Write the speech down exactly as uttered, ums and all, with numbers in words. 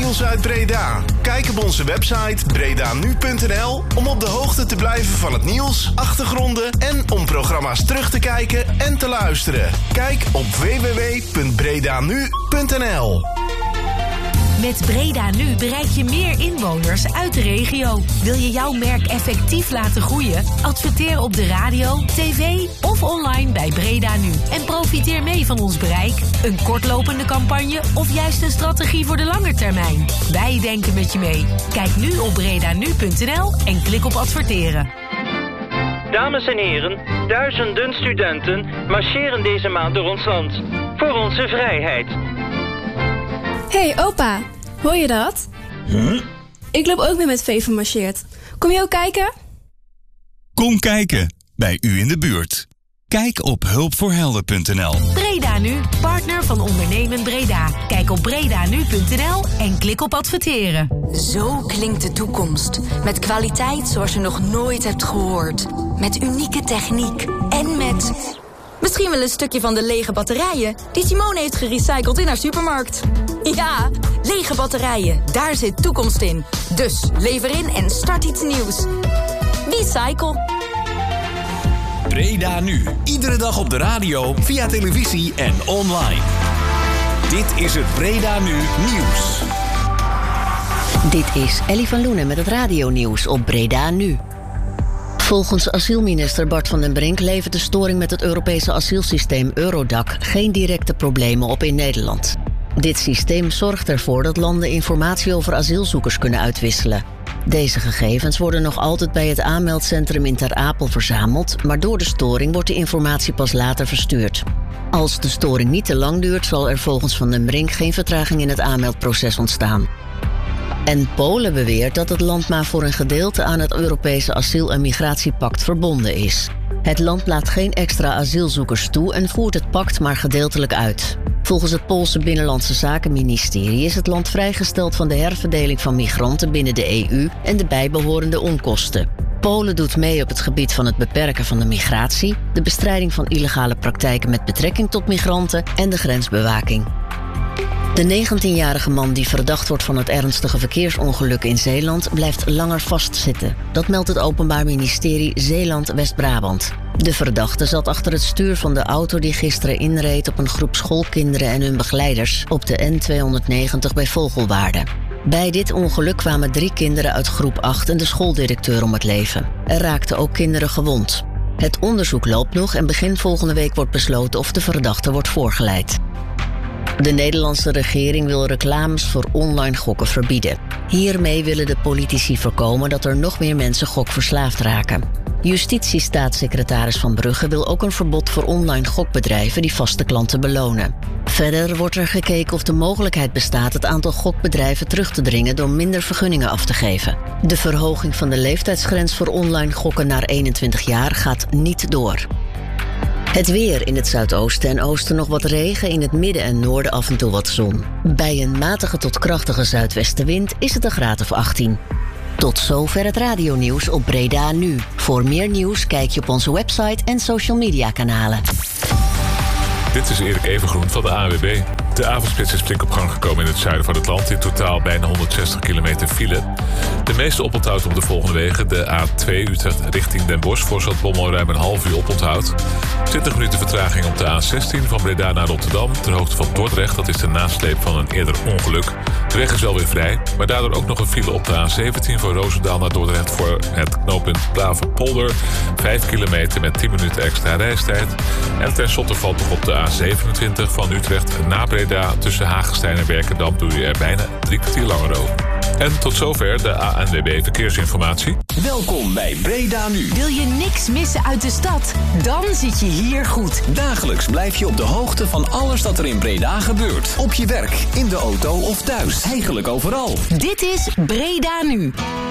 nieuws uit Breda. Kijk op onze website breda nu punt n l om op de hoogte te blijven van het nieuws, achtergronden en om programma's terug te kijken en te luisteren. Kijk op w w w punt breda nu punt n l. Met Breda Nu bereik je meer inwoners uit de regio. Wil je jouw merk effectief laten groeien? Adverteer op de radio, tv of online bij Breda Nu. En profiteer mee van ons bereik. Een kortlopende campagne of juist een strategie voor de lange termijn. Wij denken met je mee. Kijk nu op breda nu punt n l en klik op adverteren. Dames en heren, duizenden studenten marcheren deze maand door ons land. Voor onze vrijheid. Hey opa, hoor je dat? Huh? Ik loop ook weer met Veven marcheert. Kom je ook kijken? Kom kijken, bij u in de buurt. Kijk op hulp voor helden punt n l. Breda Nu, partner van Ondernemen Breda. Kijk op breda nu punt n l en klik op adverteren. Zo klinkt de toekomst. Met kwaliteit zoals je nog nooit hebt gehoord. Met unieke techniek en met... misschien wel een stukje van de lege batterijen die Simone heeft gerecycled in haar supermarkt. Ja, lege batterijen, daar zit toekomst in. Dus lever in en start iets nieuws. Recycle. Breda Nu. Iedere dag op de radio, via televisie en online. Dit is het Breda Nu nieuws. Dit is Ellie van Loenen met het radionieuws op Breda Nu. Volgens asielminister Bart van den Brink levert de storing met het Europese asielsysteem Eurodac geen directe problemen op in Nederland. Dit systeem zorgt ervoor dat landen informatie over asielzoekers kunnen uitwisselen. Deze gegevens worden nog altijd bij het aanmeldcentrum in Ter Apel verzameld, maar door de storing wordt de informatie pas later verstuurd. Als de storing niet te lang duurt, zal er volgens Van den Brink geen vertraging in het aanmeldproces ontstaan. En Polen beweert dat het land maar voor een gedeelte aan het Europese asiel- en migratiepact verbonden is. Het land laat geen extra asielzoekers toe en voert het pact maar gedeeltelijk uit. Volgens het Poolse Binnenlandse Zakenministerie is het land vrijgesteld van de herverdeling van migranten binnen de E U en de bijbehorende onkosten. Polen doet mee op het gebied van het beperken van de migratie, de bestrijding van illegale praktijken met betrekking tot migranten en de grensbewaking. De negentienjarige man die verdacht wordt van het ernstige verkeersongeluk in Zeeland blijft langer vastzitten. Dat meldt het Openbaar Ministerie Zeeland-West-Brabant. De verdachte zat achter het stuur van de auto die gisteren inreed op een groep schoolkinderen en hun begeleiders op de N tweehonderdnegentig bij Vogelwaarde. Bij dit ongeluk kwamen drie kinderen uit groep acht en de schooldirecteur om het leven. Er raakten ook kinderen gewond. Het onderzoek loopt nog en begin volgende week wordt besloten of de verdachte wordt voorgeleid. De Nederlandse regering wil reclames voor online gokken verbieden. Hiermee willen de politici voorkomen dat er nog meer mensen gokverslaafd raken. Justitiestaatssecretaris Van Brugge wil ook een verbod voor online gokbedrijven die vaste klanten belonen. Verder wordt er gekeken of de mogelijkheid bestaat het aantal gokbedrijven terug te dringen door minder vergunningen af te geven. De verhoging van de leeftijdsgrens voor online gokken naar eenentwintig jaar gaat niet door. Het weer: in het zuidoosten en oosten nog wat regen, in het midden en noorden af en toe wat zon. Bij een matige tot krachtige zuidwestenwind is het een graad of achttien. Tot zover het radionieuws op Breda Nu. Voor meer nieuws kijk je op onze website en social media kanalen. Dit is Erik Evengroen van de A N W B. De avondspits is flink op gang gekomen in het zuiden van het land. In totaal bijna honderdzestig kilometer file. De meeste oponthoud op de volgende wegen. De A twee Utrecht richting Den Bosch. Voor Zaltbommel ruim een half uur oponthoud. twintig minuten vertraging op de A zestien van Breda naar Rotterdam. Ter hoogte van Dordrecht. Dat is de nasleep van een eerder ongeluk. De weg is wel weer vrij. Maar daardoor ook nog een file op de A zeventien van Roosendaal naar Dordrecht. Voor het knooppunt Klaverpolder. vijf kilometer met tien minuten extra reistijd. En tenslotte valt nog op de A zevenentwintig van Utrecht naar Breda. Tussen Hagestein en Werkendam doe je er bijna drie kwartier langer over. En tot zover de A N W B Verkeersinformatie. Welkom bij Breda Nu. Wil je niks missen uit de stad? Dan zit je hier goed. Dagelijks blijf je op de hoogte van alles dat er in Breda gebeurt. Op je werk, in de auto of thuis. Eigenlijk overal. Dit is Breda Nu.